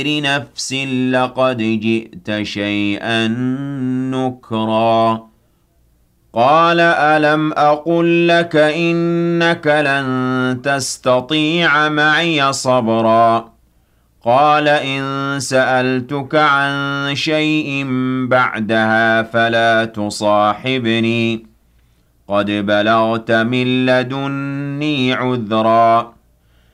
نفس لقد جئت شيئا نكرا قال ألم أقل لك إنك لن تستطيع معي صبرا قال إن سألتك عن شيء بعدها فلا تصاحبني قد بلغت من لدني عذرا